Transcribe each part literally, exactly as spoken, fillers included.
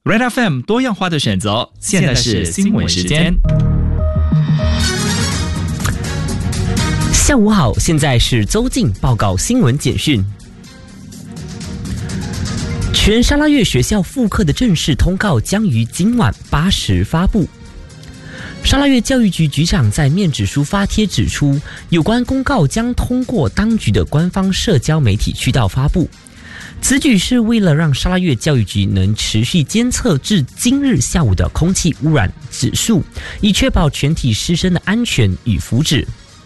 Red F M 多样化的选择，现在是新闻时间。 下午好，现在是周静报告新闻简讯。全沙拉越学校复课的正式通告将于今晚八时发布。沙拉越教育局局长在面纸书发帖指出，有关公告将通过当局的官方社交媒体渠道发布。此举是为了让沙拉越教育局能持续监测至今日下午的空气污染指数，以确保全体师生的安全与福祉。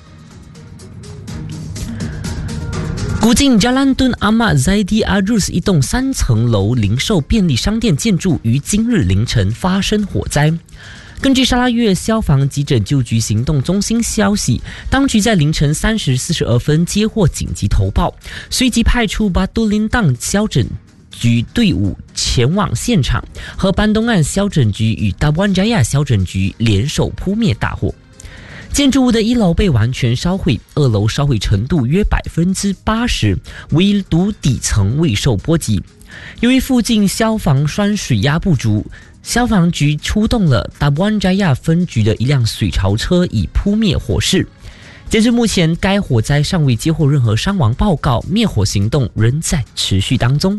古晋加兰敦阿玛在地阿鲁斯一栋三层楼零售便利商店建筑于今日凌晨发生火灾。根据沙拉越消防及拯救局行动中心消息，当局在凌晨三时四十二分接获紧急投报，随即派出巴杜林当消拯局队伍前往现场，和班东岸消拯局与达湾加亚消拯局联手扑灭大火。建筑物的一楼被完全烧毁，二楼烧毁程度约百分之八十，唯独底层未受波及。由于附近消防栓水压不足，消防局出动了达湾加亚分局的一辆水槽车以扑灭火势。截至目前，该火灾尚未接获任何伤亡报告，灭火行动仍在持续当中。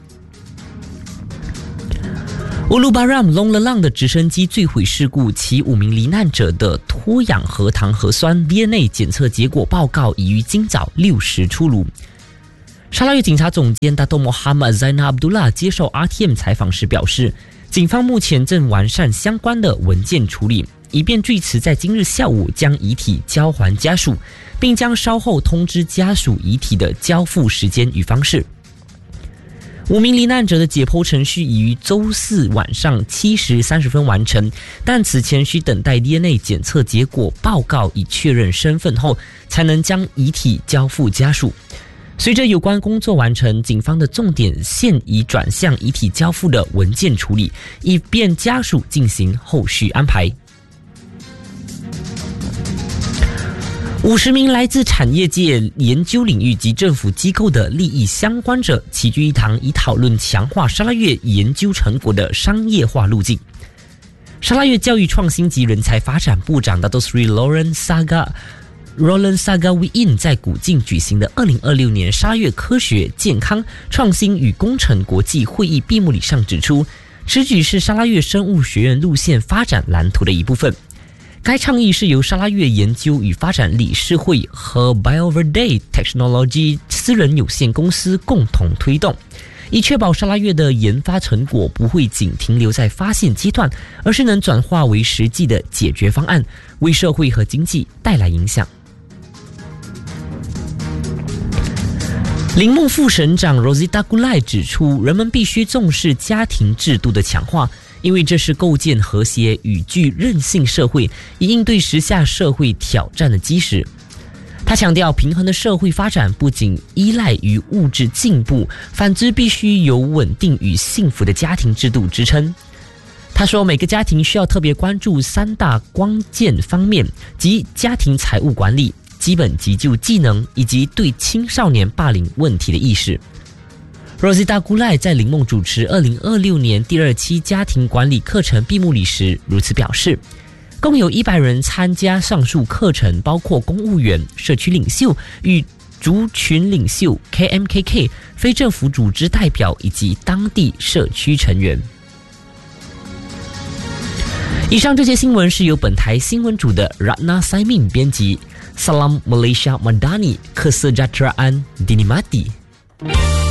乌鲁巴让隆勒浪的直升机坠毁事故，其五名罹难者的脱氧核糖核酸 D N A 检测结果报告已于今早六时出炉。沙拉越警察总监达多莫哈马塞纳阿卜杜拉接受 R T M 采访时表示，警方目前正完善相关的文件处理，以便据此在今日下午将遗体交还家属，并将稍后通知家属遗体的交付时间与方式。五名罹难者的解剖程序已于周四晚上七时三十分完成，但此前需等待 D N A 检测结果报告以确认身份后，才能将遗体交付家属。随着有关工作完成，警方的重点现已转向遗体交付的文件处理，以便家属进行后续安排。五十名来自产业界、研究领域及政府机构的利益相关者齐聚一堂，以讨论强化沙拉越研究成果的商业化路径。沙拉越教育创新及人才发展部长 Dato Sri Lauren Saga Roland Saga Win 在古晋举行的二零二六年沙拉越科学、健康、创新与工程国际会议闭幕礼上指出，此举是沙拉越生物学院路线发展蓝图的一部分。该倡议是由沙拉越研究与发展理事会和 BioVerde Technology 私人有限公司共同推动，以确保沙拉越的研发成果不会仅停留在发现阶段，而是能转化为实际的解决方案，为社会和经济带来影响。林梦副省长 Rosita Gulai 指出，人们必须重视家庭制度的强化，因为这是构建和谐与具韧性社会，以应对时下社会挑战的基石。他强调，平衡的社会发展不仅依赖于物质进步，反之必须有稳定与幸福的家庭制度支撑。他说，每个家庭需要特别关注三大关键方面，即家庭财务管理、基本急救技能以及对青少年霸凌问题的意识。Rosita Gulai 在林梦主持二零二六年第二期家庭管理课程闭幕礼时如此表示，共有一百人参加上述课程，包括公务员、社区领袖与族群领袖 K M K K、 非政府组织代表以及当地社区成员。以上这些新闻是由本台新闻组的 Ratna Saimin 编辑。Salam Malaysia Madani, Kesejahteraan dinikmati.